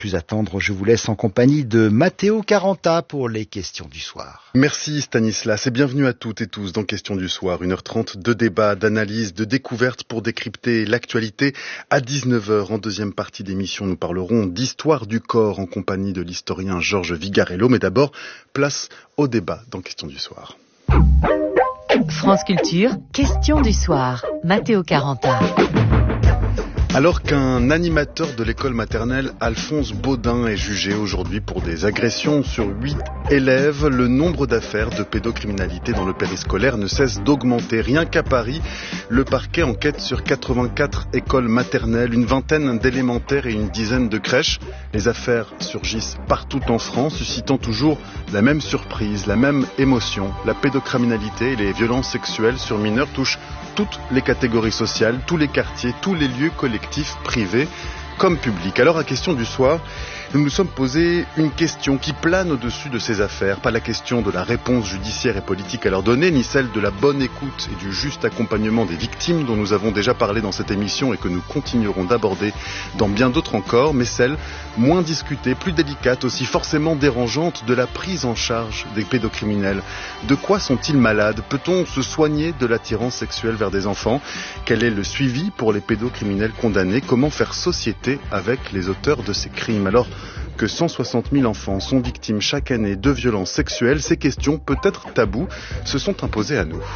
Plus attendre, je vous laisse en compagnie de Matteo Caranta pour les questions du soir. Merci Stanislas et bienvenue à toutes et tous dans Questions du soir. 1h30 de débat, d'analyse, de découverte pour décrypter l'actualité. À 19h, en deuxième partie d'émission, nous parlerons d'histoire du corps en compagnie de l'historien Georges Vigarello. Mais d'abord, place au débat dans Questions du soir. France Culture, Questions du soir. Matteo Caranta. Alors qu'un animateur de l'école maternelle, Alphonse Baudin, est jugé aujourd'hui pour des agressions sur 8 élèves, le nombre d'affaires de pédocriminalité dans le périscolaire ne cesse d'augmenter. Rien qu'à Paris, le parquet enquête sur 84 écoles maternelles, une vingtaine d'élémentaires et une dizaine de crèches. Les affaires surgissent partout en France, suscitant toujours la même surprise, la même émotion. La pédocriminalité et les violences sexuelles sur mineurs touchent toutes les catégories sociales, tous les quartiers, tous les lieux collectifs, privés comme publics. Alors à Question du soir, nous nous sommes posé une question qui plane au-dessus de ces affaires. Pas la question de la réponse judiciaire et politique à leur donner, ni celle de la bonne écoute et du juste accompagnement des victimes dont nous avons déjà parlé dans cette émission et que nous continuerons d'aborder dans bien d'autres encore, mais celle moins discutée, plus délicate, aussi forcément dérangeante de la prise en charge des pédocriminels. De quoi sont-ils malades? Peut-on se soigner de l'attirance sexuelle vers des enfants? Quel est le suivi pour les pédocriminels condamnés? Comment faire société avec les auteurs de ces crimes? Alors que 160 000 enfants sont victimes chaque année de violences sexuelles, ces questions, peut-être tabous, se sont imposées à nous.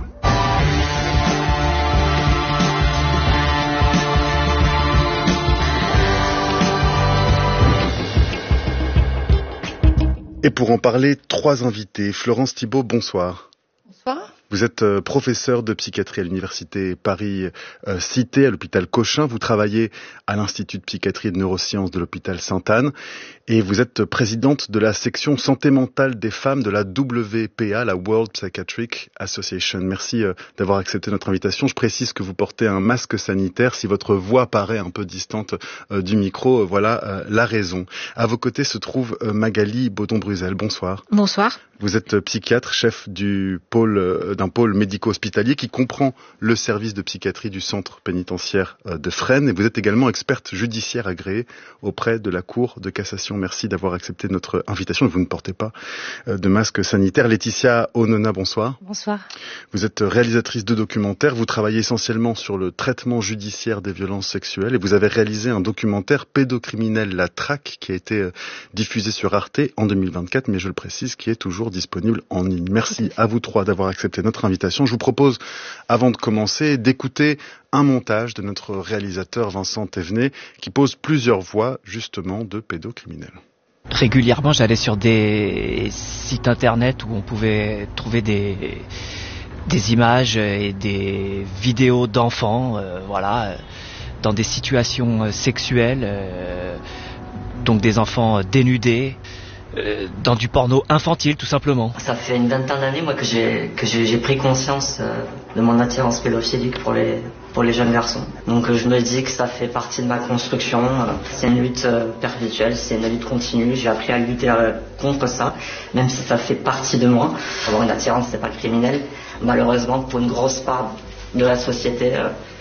Et pour en parler, 3 invités. Florence Thibault, bonsoir. Bonsoir. Vous êtes professeur de psychiatrie à l'université Paris-Cité, à l'hôpital Cochin. Vous travaillez à l'Institut de psychiatrie et de neurosciences de l'hôpital Sainte-Anne. Et vous êtes présidente de la section santé mentale des femmes de la WPA, la World Psychiatric Association. Merci d'avoir accepté notre invitation. Je précise que vous portez un masque sanitaire. Si votre voix paraît un peu distante du micro, voilà la raison. À vos côtés se trouve Magali Baudon-Bruzel. Bonsoir. Bonsoir. Vous êtes psychiatre, chef d'un pôle médico-hospitalier qui comprend le service de psychiatrie du centre pénitentiaire de Fresnes. Et vous êtes également experte judiciaire agréée auprès de la Cour de cassation. Merci d'avoir accepté notre invitation. Vous ne portez pas de masque sanitaire. Laetitia Onona, bonsoir. Bonsoir. Vous êtes réalisatrice de documentaires. Vous travaillez essentiellement sur le traitement judiciaire des violences sexuelles. Et vous avez réalisé un documentaire pédocriminel, La Traque, qui a été diffusé sur Arte en 2024, mais je le précise, qui est toujours disponible en ligne. Merci à vous 3 d'avoir accepté notre invitation. Je vous propose, avant de commencer, d'écouter un montage de notre réalisateur Vincent Thévenet qui pose plusieurs voix, justement, de pédocriminels. Régulièrement, j'allais sur des sites internet où on pouvait trouver des images et des vidéos d'enfants, dans des situations sexuelles, donc des enfants dénudés, dans du porno infantile tout simplement. Ça fait une vingtaine d'années moi que j'ai pris conscience de mon attirance pédophilique pour les jeunes garçons. Donc je me dis que ça fait partie de ma construction. C'est une lutte perpétuelle, c'est une lutte continue. J'ai appris à lutter contre ça, même si ça fait partie de moi. Avoir une attirance, c'est pas criminel. Malheureusement, pour une grosse part de la société,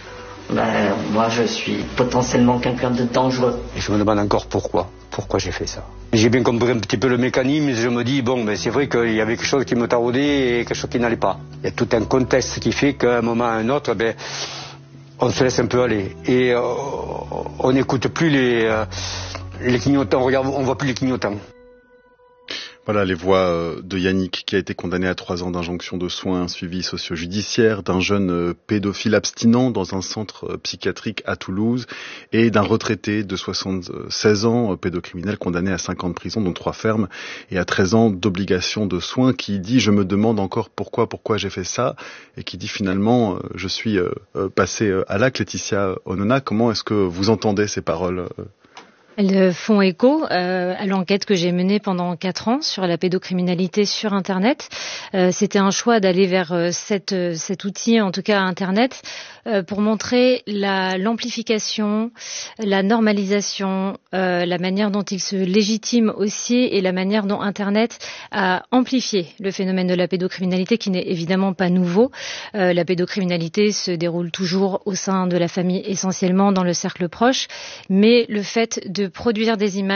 moi je suis potentiellement quelqu'un de dangereux. Et je me demande encore pourquoi j'ai fait ça. J'ai bien compris un petit peu le mécanisme, je me dis, c'est vrai qu'il y avait quelque chose qui me taraudait et quelque chose qui n'allait pas. Il y a tout un contexte qui fait qu'à un moment ou à un autre, on se laisse un peu aller. Et on n'écoute plus les clignotants, on voit plus les clignotants. Voilà les voix de Yannick qui a été condamné à 3 ans d'injonction de soins, suivi socio-judiciaire, d'un jeune pédophile abstinent dans un centre psychiatrique à Toulouse et d'un retraité de 76 ans, pédocriminel condamné à 5 ans de prison, dont 3 fermes et à 13 ans d'obligation de soins, qui dit « je me demande encore pourquoi j'ai fait ça » et qui dit finalement « je suis passé à l'acte ». Laetitia Onona, comment est-ce que vous entendez ces paroles Elles font écho à l'enquête que j'ai menée pendant 4 ans sur la pédocriminalité sur Internet. C'était un choix d'aller vers cet outil, en tout cas Internet, pour montrer l'amplification, la normalisation, la manière dont il se légitime aussi et la manière dont Internet a amplifié le phénomène de la pédocriminalité qui n'est évidemment pas nouveau. La pédocriminalité se déroule toujours au sein de la famille, essentiellement dans le cercle proche, mais le fait de de produire des images